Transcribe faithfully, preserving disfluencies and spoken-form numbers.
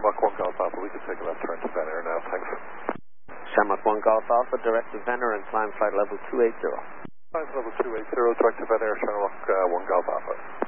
Shamrock one Golf Alpha, we can take a left turn to Van Air now, thanks. Shamrock one Golf Alpha, direct to Van Air and climb flight level two eighty. Climb level two eighty, direct to Van Air, Shamrock uh, one Golf Alpha.